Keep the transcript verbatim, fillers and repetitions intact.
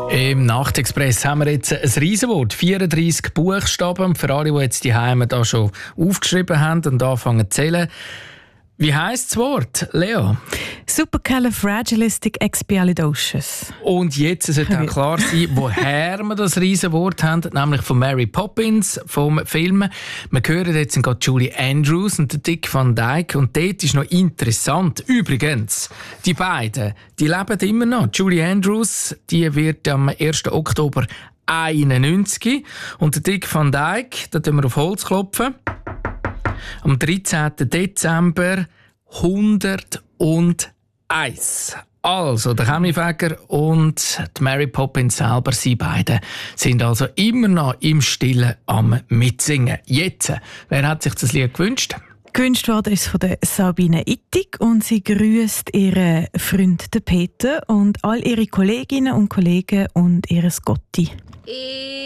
Im Nachtexpress haben wir jetzt ein Riesenwort, vierunddreissig Buchstaben. Für alle, die jetzt die Heime da schon aufgeschrieben haben und anfangen zu zählen. Wie heisst das Wort, Lea? Supercalifragilisticexpialidocious. Und jetzt sollte auch klar sein, woher wir das Riesenwort haben, nämlich von Mary Poppins, vom Film. Wir hören jetzt gerade Julie Andrews und Dick Van Dyke. Und dort ist noch interessant, übrigens, die beiden, die leben immer noch. Julie Andrews, die wird am ersten Oktober einundneunzig. Und der Dick Van Dyke, da tun wir auf Holz klopfen. Am dreizehnten Dezember hunderteins. Also, der Chemiefäger und die Mary Poppins selber, sie beide, sind also immer noch im Stillen am Mitsingen. Jetzt, wer hat sich das Lied gewünscht? Gewünscht worden ist von der Sabine Ittig und sie grüßt ihren Freund den Peter und all ihre Kolleginnen und Kollegen und ihre Gotti.